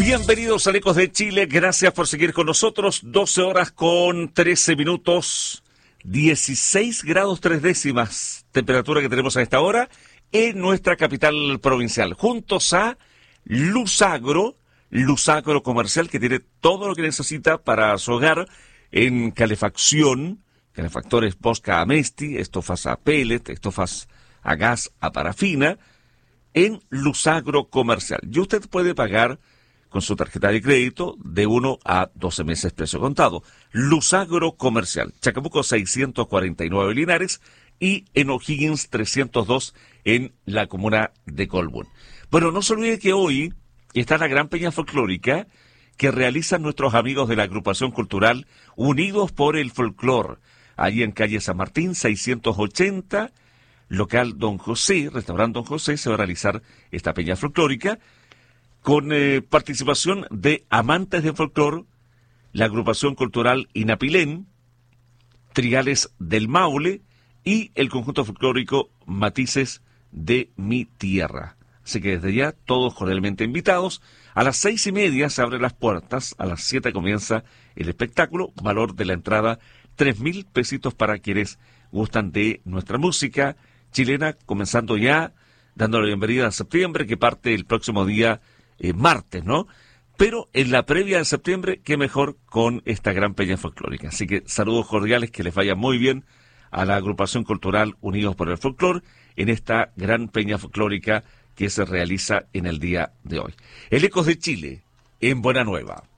Bienvenidos a Ecos de Chile, gracias por seguir con nosotros. 12 horas con 13 minutos, 16 grados 3 décimas, temperatura que tenemos a esta hora en nuestra capital provincial, juntos a Luzagro Comercial, que tiene todo lo que necesita para su hogar en calefacción, calefactores Bosca a Mesti, estufas a pellet, estufas a gas, a parafina, en Luzagro Comercial. Y usted puede pagar con su tarjeta de crédito de 1 a 12 meses precio contado. Luzagro Comercial, Chacabuco 649 Linares y en O'Higgins 302 en la comuna de Colbún. Bueno, no se olvide que hoy está la gran peña folclórica que realizan nuestros amigos de la agrupación cultural Unidos por el Folclor, ahí en calle San Martín 680, local Don José, restaurante Don José, se va a realizar esta peña folclórica con participación de amantes del folclor, la agrupación cultural Inapilén, Trigales del Maule y el conjunto folclórico Matices de mi Tierra. Así que desde ya, todos cordialmente invitados. A las 6:30 se abren las puertas, a las 7 comienza el espectáculo, valor de la entrada 3.000 pesitos para quienes gustan de nuestra música chilena, comenzando ya, dándole la bienvenida a septiembre, que parte el próximo día martes, ¿no? Pero en la previa de septiembre, qué mejor con esta gran peña folclórica. Así que saludos cordiales, que les vaya muy bien a la agrupación cultural Unidos por el Folclor en esta gran peña folclórica que se realiza en el día de hoy. El Ecos de Chile, en Buena Nueva.